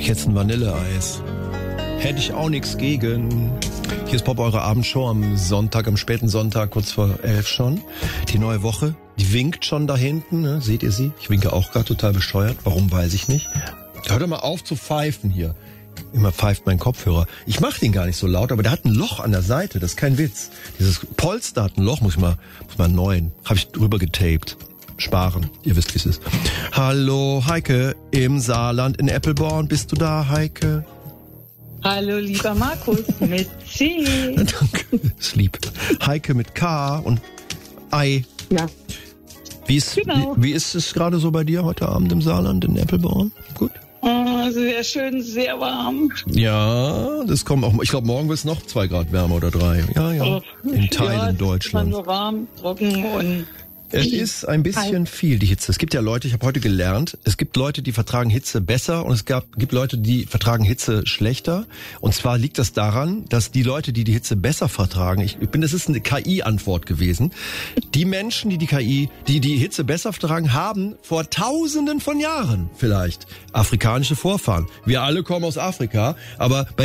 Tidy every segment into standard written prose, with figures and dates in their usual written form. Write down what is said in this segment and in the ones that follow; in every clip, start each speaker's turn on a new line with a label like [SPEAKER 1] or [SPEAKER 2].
[SPEAKER 1] Jetzt ein Vanilleeis. Hätte ich auch nichts gegen. Hier ist Pop, eure Abendshow am Sonntag, am späten Sonntag, kurz vor 11 schon. Die neue Woche, die winkt schon da hinten, ne? Seht ihr sie? Ich winke auch gerade total bescheuert. Warum, weiß ich nicht. Hört doch mal auf zu pfeifen hier. Immer pfeift mein Kopfhörer. Ich mach den gar nicht so laut, aber der hat ein Loch an der Seite, das ist kein Witz. Dieses Polster hat ein Loch, muss mal einen neuen. Habe ich drüber getaped. Sparen, ihr wisst, wie es ist. Hallo, Heike im Saarland in Eppelborn. Bist du da, Heike?
[SPEAKER 2] Hallo, lieber Markus, mit C.
[SPEAKER 1] Danke, ist lieb. Heike mit K und Ei.
[SPEAKER 2] Ja.
[SPEAKER 1] Wie ist es gerade so bei dir heute Abend im Saarland in Eppelborn? Gut?
[SPEAKER 2] Oh, sehr schön, sehr warm.
[SPEAKER 1] Ja, das kommt auch. Ich glaube, morgen wird es noch 2 Grad wärmer oder 3. Ja. In Teilen Deutschlands.
[SPEAKER 2] Es ist nur warm, trocken und...
[SPEAKER 1] Es ist ein bisschen viel, die Hitze. Es gibt ja Leute, ich habe heute gelernt, es gibt Leute, die vertragen Hitze besser und es gibt Leute, die vertragen Hitze schlechter. Und zwar liegt das daran, dass die Leute, die Hitze besser vertragen, das ist eine KI-Antwort gewesen. Die Menschen, die Hitze besser vertragen, haben vor Tausenden von Jahren vielleicht afrikanische Vorfahren. Wir alle kommen aus Afrika, aber bei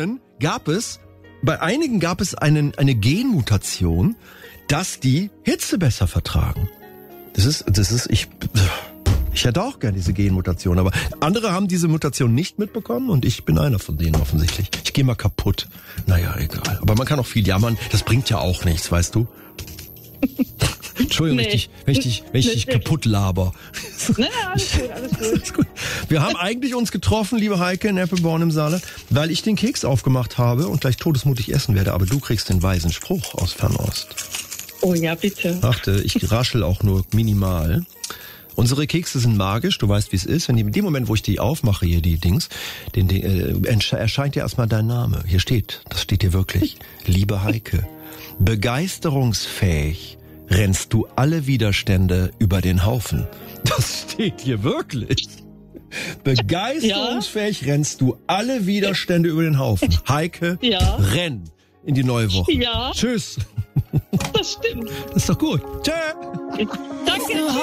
[SPEAKER 1] einigen gab es eine Genmutation, dass die Hitze besser vertragen. Ich hätte auch gern diese Genmutation, aber andere haben diese Mutation nicht mitbekommen und ich bin einer von denen offensichtlich. Ich gehe mal kaputt. Naja, egal. Aber man kann auch viel jammern, das bringt ja auch nichts, weißt du? Entschuldigung, wenn ich dich kaputt laber.
[SPEAKER 2] Nee, alles gut.
[SPEAKER 1] Wir haben eigentlich uns getroffen, liebe Heike in Eppelborn im Saarland, weil ich den Keks aufgemacht habe und gleich todesmutig essen werde, aber du kriegst den weisen Spruch aus Fernost.
[SPEAKER 2] Oh ja, bitte.
[SPEAKER 1] Achte, ich raschel auch nur minimal. Unsere Kekse sind magisch, du weißt, wie es ist. Wenn in dem Moment, wo ich die aufmache, hier die Dings, erscheint dir erstmal dein Name. Das steht hier wirklich. Liebe Heike, begeisterungsfähig rennst du alle Widerstände über den Haufen. Das steht hier wirklich. Begeisterungsfähig rennst du alle Widerstände über den Haufen. Heike, renn in die neue Woche.
[SPEAKER 2] Ja.
[SPEAKER 1] Tschüss.
[SPEAKER 2] Das stimmt.
[SPEAKER 1] Das ist doch gut. Tschö.
[SPEAKER 2] Danke.